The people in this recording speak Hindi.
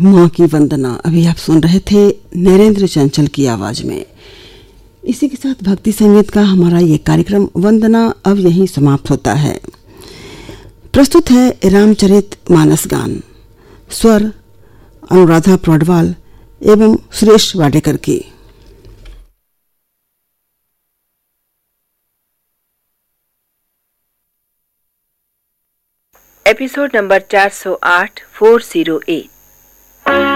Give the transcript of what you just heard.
माँ की वंदना अभी आप सुन रहे थे नरेंद्र चंचल की आवाज में। इसी के साथ भक्ति संगीत का हमारा ये कार्यक्रम वंदना अब यहीं समाप्त होता है। प्रस्तुत है रामचरित मानस गान, स्वर अनुराधा पौडवाल एवं सुरेश वाडेकर की। Episode number 408 408